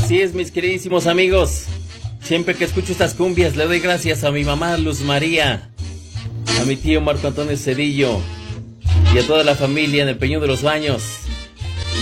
Así es, mis queridísimos amigos. Siempre que escucho estas cumbias le doy gracias a mi mamá Luz María, a mi tío Marco Antonio Cedillo y a toda la familia en el Peñón de los Baños.